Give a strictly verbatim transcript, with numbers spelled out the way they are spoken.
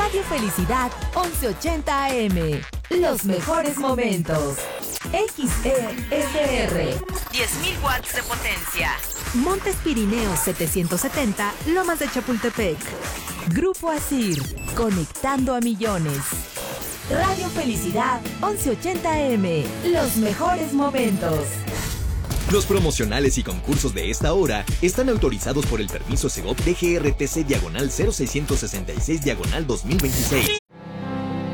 Radio Felicidad once ochenta A M. Los mejores momentos. X E S R. diez mil watts de potencia. Montes Pirineos setecientos setenta, Lomas de Chapultepec. Grupo Asir, conectando a millones. Radio Felicidad once ochenta A M. Los mejores momentos. Los promocionales y concursos de esta hora están autorizados por el permiso Segov D G R T C diagonal cero seiscientos sesenta y seis diagonal dos mil veintiséis.